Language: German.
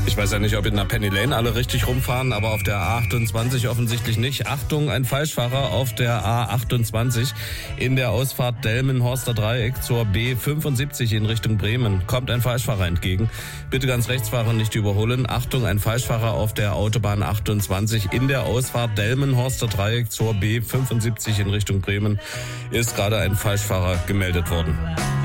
Ich weiß ja nicht, ob in der Penny Lane alle richtig rumfahren, aber auf der A28 offensichtlich nicht. Achtung, ein Falschfahrer auf der A28 in der Ausfahrt Delmenhorster Dreieck zur B75 in Richtung Bremen. Kommt ein Falschfahrer entgegen. Bitte ganz rechts fahren, nicht überholen. Achtung, ein Falschfahrer auf der Autobahn 28 in der Ausfahrt Delmenhorster Dreieck zur B75 in Richtung Bremen. Ist gerade ein Falschfahrer gemeldet worden.